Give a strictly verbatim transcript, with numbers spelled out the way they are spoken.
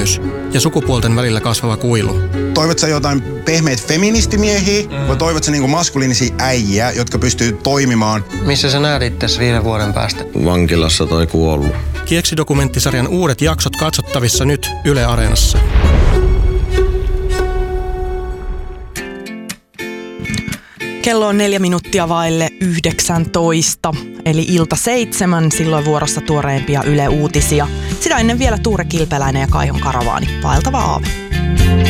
tyytymättömyys ja sukupuolten välillä kasvava kuilu. Toivot sä jotain pehmeitä feministimiehiä mm. vai toivot sä niinku maskuliinisia äijiä, jotka pystyy toimimaan? Missä sä näet itses viiden vuoden päästä? Vankilassa tai kuollut. Kieksidokumenttisarjan uudet jaksot katsottavissa nyt Yle Areenassa. Kello on neljä minuuttia vaille yhdeksäntoista, eli ilta seitsemän, silloin vuorossa tuoreimpia Yle Uutisia. Sitä ennen vielä Tuure Kilpeläinen ja Kaihon Karavaani, vaeltava aave.